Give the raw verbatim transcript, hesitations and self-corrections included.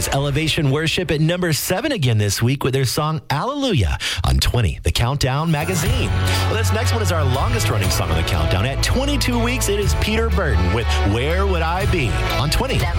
was Elevation Worship at number seven again this week with their song Hallelujah on twenty, the Countdown magazine. Well, this next one is our longest running song on the Countdown. At twenty-two weeks, it is Peter Burton with Where Would I Be on twenty.